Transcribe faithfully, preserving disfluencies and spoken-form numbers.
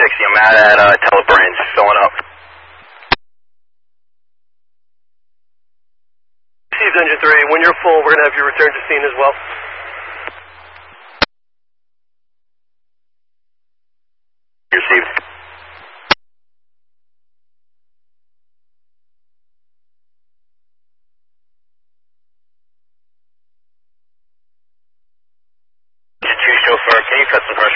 taxi. I'm out at uh, Telebrands, filling up. Seas Engine three, when you're full, we're going to have you return to scene as well. Received. Two chauffeur, can you cut some